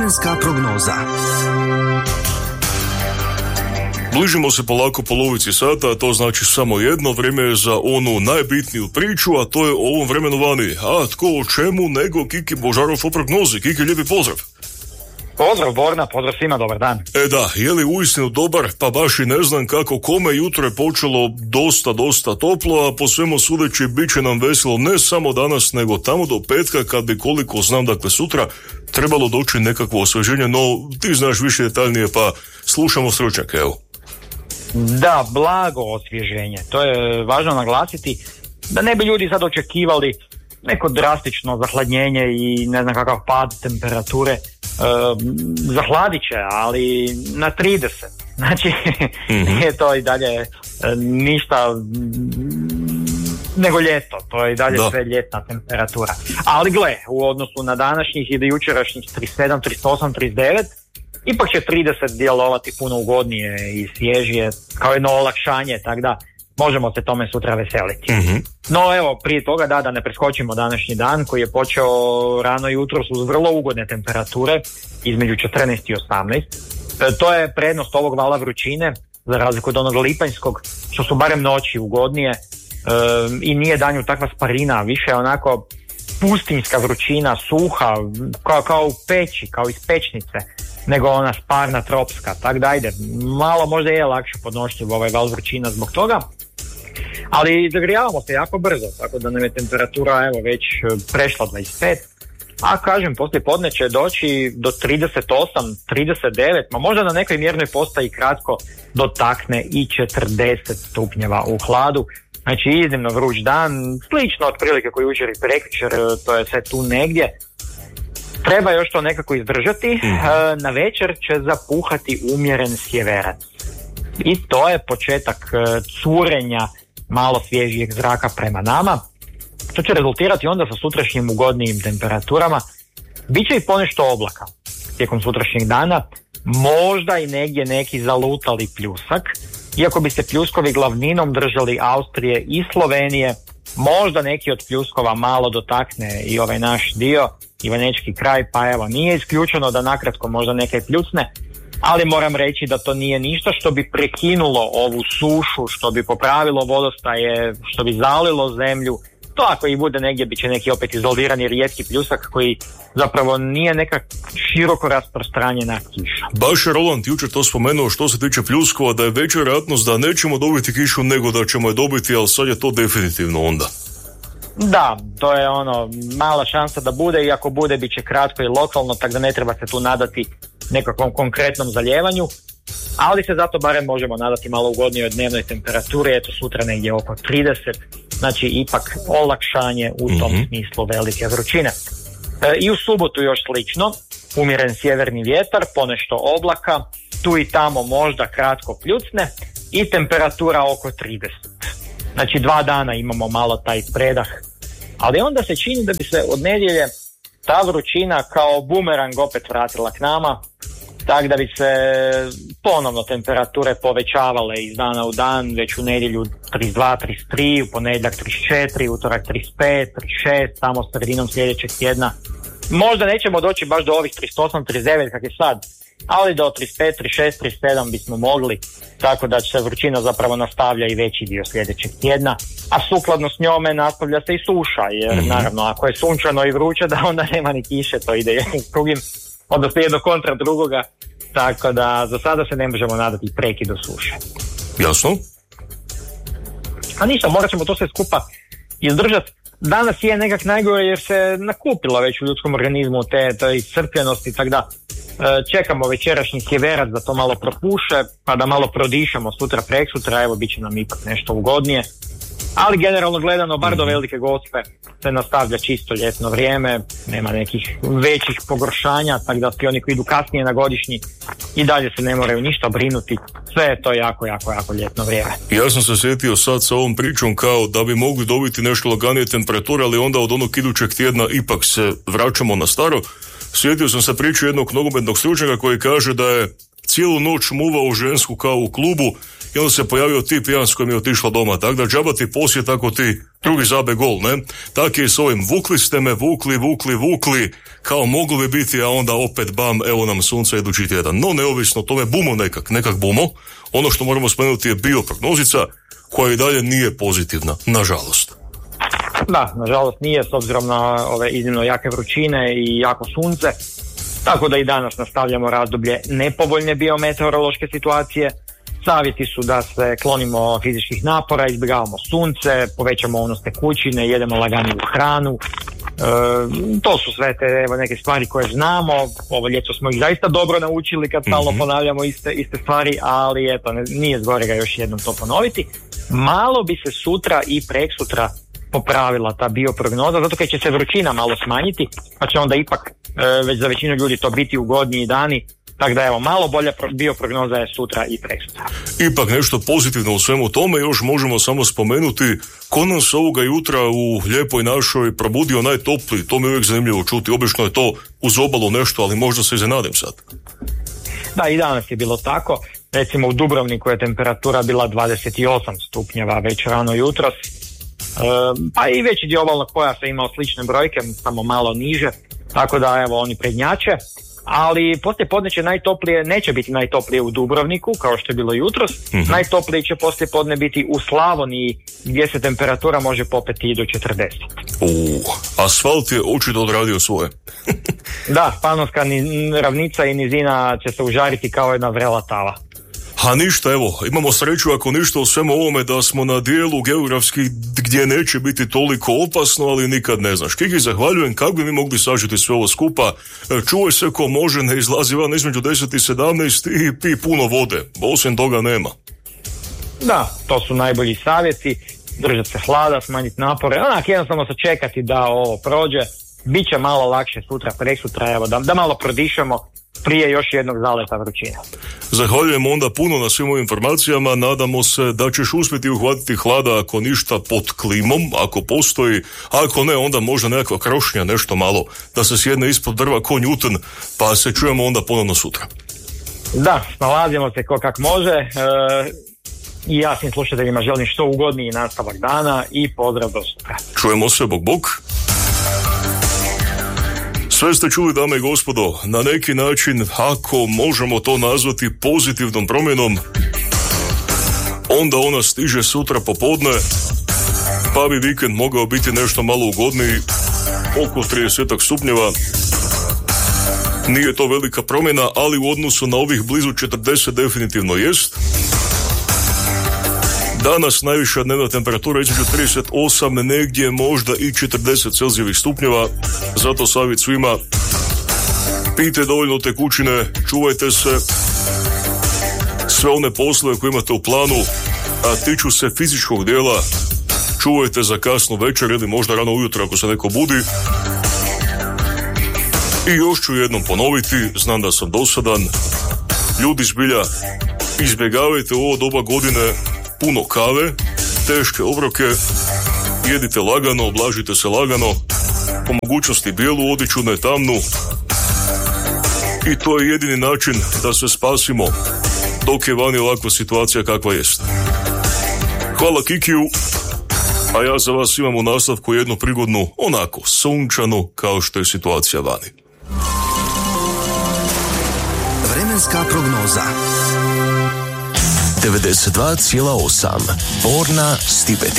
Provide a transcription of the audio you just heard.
Vremenska prognoza. Bližimo se polako polovici sata, a to znači samo jedno. Vrijeme je za onu najbitniju priču, a to je o ovom vremenu vani. A tko o čemu nego Kiki Božarov o prognozi. Kiki, lijepi pozdrav. Pozdrav Borna, pozdrav svima, dobar dan. Je li uistinu dobar? Pa baš i ne znam kako kome. Jutro je počelo dosta toplo, a po svemu sudeći bit će nam veselo ne samo danas, nego tamo do petka, kad bi, koliko znam, dakle sutra trebalo doći nekakvo osveženje, no ti znaš više detaljnije, pa slušamo stručnjake, evo. Da, blago osvježenje, to je važno naglasiti, da ne bi ljudi sad očekivali neko drastično zahladnjenje i ne znam kakav pad temperature. Zahladit će, ali na 30. Znači, nije to i dalje ništa nego ljeto, to je i dalje sve ljetna temperatura. Ali gle, u odnosu na današnjih i do jučerašnjih 37, 38, 39, ipak će 30 djelovati puno ugodnije i svježije, kao jedno olakšanje, tako da možemo se tome sutra veseliti. No evo, prije toga da ne preskočimo današnji dan koji je počeo rano jutros uz vrlo ugodne temperature između 14 i 18. To je prednost ovog vala vrućine, za razliku od onog lipanjskog, što su barem noći ugodnije i nije danju takva sparina, više onako pustinjska vrućina, suha, kao u peći, kao iz pečnice, nego ona sparna tropska. Tako da ajde, malo možda je lakše podnošljiv ovaj val vrućina zbog toga, ali zagrijavamo se jako brzo, tako da nam je temperatura evo već prešla 25, a kažem, poslije podne će doći do 38, 39, ma možda na nekoj mjernoj postaji kratko dotakne i 40 stupnjeva u hladu. Znači iznimno vruć dan, slično otprilike koji jučer i prekjučer, to je sve tu negdje. Treba još to nekako izdržati, na večer će zapuhati umjeren sjeverac. I to je početak curenja malo svježijeg zraka prema nama, što će rezultirati onda sa sutrašnjim ugodnijim temperaturama. Biće i ponešto oblaka tijekom sutrašnjeg dana, možda i negdje neki zalutali pljusak, iako bi se pljuskovi glavninom držali Austrije i Slovenije, možda neki od pljuskova malo dotakne i ovaj naš dio, Ivanečki kraj, pa evo, nije isključeno da nakratko možda neke pljucne, ali moram reći da to nije ništa što bi prekinulo ovu sušu, što bi popravilo vodostaje, što bi zalilo zemlju. To ako i bude negdje, bit će neki opet izolirani rijetki pljusak koji zapravo nije neka široko rasprostranjena kiša. Baš je Roland jučer to spomenuo što se tiče pljuskova, da je veća vjerojatnost da nećemo dobiti kišu nego da ćemo je dobiti, ali sad je to definitivno onda. Da, to je mala šansa da bude, i ako bude bit će kratko i lokalno, tako da ne treba se tu nadati nekakvom konkretnom zaljevanju, ali se zato barem možemo nadati malo ugodnijoj dnevnoj temperaturi, eto sutra negdje oko 30, znači ipak olakšanje u tom smislu velike vrućine. I u subotu još slično, umjeren sjeverni vjetar, ponešto oblaka, tu i tamo možda kratko pljucne i temperatura oko 30. Znači 2 dana imamo malo taj predah, ali onda se čini da bi se od nedjelje ta vrućina kao bumerang opet vratila k nama, tako da bi se ponovno temperature povećavale iz dana u dan, već u nedjelju 32, 33, u ponedjeljak 34, utorak 35, 36, tamo sredinom sljedećeg tjedna. Možda nećemo doći baš do ovih 38, 39 kak je sad, ali do 35, 36, 37 bismo mogli, tako da će se vrućina zapravo nastavlja i veći dio sljedećeg tjedna, a sukladno s njome nastavlja se i suša, jer naravno ako je sunčano i vruće, da onda nema ni kiše, to ide jednim s drugim, odnosno jedno kontra drugoga, tako da za sada se ne možemo nadati prekidu suše. Jasno. A ništa, morat ćemo to sve skupa izdržati. Danas je nekak najgore jer se nakupila već u ljudskom organizmu te iscrpljenosti, tako da čekamo večerašnji sjeverac da to malo propuše, pa da malo prodišemo sutra preksutra, evo bit će nam ipak nešto ugodnije. Ali generalno gledano, bar do Velike Gospe se nastavlja čisto ljetno vrijeme, nema nekih većih pogoršanja, tako da svi oni koji idu kasnije na godišnji i dalje se ne moraju ništa brinuti, sve je to jako ljetno vrijeme. Ja sam se sjetio sad sa ovom pričom kao da bi mogli dobiti nešto laganije temperature, ali onda od onog idućeg tjedna ipak se vraćamo na staro. Sjetio sam se priču jednog nogometnog stručnjaka koji kaže da je cijelu noć muvao žensku kao u klubu i onda se pojavio tip jedan s kojim je otišla doma. Tako da džaba ti posjet ako ti drugi zabe gol, ne? Tako je s ovim, vukli ste me, vukli, kao moglo bi biti, a onda opet bam, evo nam sunce idući tjedan. No, neovisno o tome, bumo nekak bumo. Ono što moramo spomenuti je bioprognozica, koja i dalje nije pozitivna, nažalost. Da, nažalost nije, s obzirom na ove iznimno jake vrućine i jako sunce, tako da i danas nastavljamo razdoblje nepovoljne biometeorološke situacije. Savjeti su da se klonimo fizičkih napora, izbjegavamo sunce, povećamo unos tekućine, jedemo laganiju hranu. To su sve te neke stvari koje znamo. Ovo ljeto smo ih zaista dobro naučili kad stalno ponavljamo iste stvari, ali eto, nije zgorega još jednom to ponoviti. Malo bi se sutra i preksutra popravila ta bioprognoza, zato kad će se vrućina malo smanjiti, pa će onda ipak već za većinu ljudi to biti ugodniji dani. Tako da evo, malo bolja bioprognoza je sutra i preksutra. Ipak nešto pozitivno u svemu tome, još možemo samo spomenuti ko nas ovoga jutra u lijepoj našoj probudio najtopliji, to mi je uvijek zanimljivo čuti, obično je to uz obalu nešto, ali možda se iznenadim sad. Da, i danas je bilo tako, recimo u Dubrovniku je temperatura bila 28 stupnjeva već rano jutros, pa i veći dio obalnog pojasa imao slične brojke, samo malo niže, tako da evo oni prednjače. Ali poslije podne će neće biti najtoplije u Dubrovniku, kao što je bilo jutros. Najtoplije će poslije podne biti u Slavoniji, gdje se temperatura može popeti i do 40. Asfalt je očito odradio svoje. Da, Panonska ravnica i nizina će se užariti kao jedna vrela tava. A ništa, evo, imamo sreću ako ništa u svemu ovome da smo na dijelu geografski gdje neće biti toliko opasno, ali nikad ne znaš. Kiki, zahvaljujem, kako bi mi mogli sažeti sve ovo skupa. Čuvaj se ko može, ne izlazi van između 10 i 17 i pi puno vode, osim toga nema. Da, to su najbolji savjeti, držati se hlada, smanjiti napore, jednostavno se čekati da ovo prođe, bit će malo lakše sutra, preksutra, evo, da malo prodišemo prije još jednog zaleta vrućine. Zahvaljujem onda puno na svim ovim informacijama, nadamo se da ćeš uspjeti uhvatiti hlada ako ništa pod klimom, ako postoji, ako ne onda možda nekakva krošnja, nešto malo, da se sjedne ispod drva ko Newton, pa se čujemo onda ponovno sutra. Da, snalazimo se ko kak može, i ja svim slušateljima želim što ugodniji nastavak dana i pozdrav do sutra. Čujemo se, bok. Sve ste čuli, dame i gospodo, na neki način, ako možemo to nazvati pozitivnom promjenom, onda ona stiže sutra popodne, pa bi vikend mogao biti nešto malo ugodniji, oko 30 stupnjeva. Nije to velika promjena, ali u odnosu na ovih blizu 40 definitivno jest. Danas najviša dnevna temperatura između 38, negdje možda i 40 celzijevih stupnjeva, zato savjet svima, pijte dovoljno tekućine, čuvajte se, sve one poslove koje imate u planu, a tiču se fizičkog dijela, čuvajte za kasnu večer ili možda rano ujutro ako se neko budi. I još ću jednom ponoviti, znam da sam dosadan, ljudi zbilja, izbjegavajte u ovo doba godine puno kave, teške obroke, jedite lagano, oblažite se lagano, po mogućnosti bijelu odjeću, ne tamnu, i to je jedini način da se spasimo dok je vani ovakva situacija kakva jest. Hvala Kikiju, a ja za vas imam u nastavku jednu prigodnu, onako sunčanu kao što je situacija vani. Vremenska prognoza 92,8 Borna Stipetić.